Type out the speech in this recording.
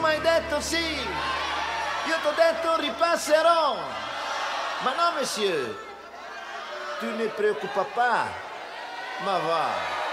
m'hai detto sì. Io t'ho detto ripasserò. Ma no, monsieur. Tu ne préoccupes pas. Ma va.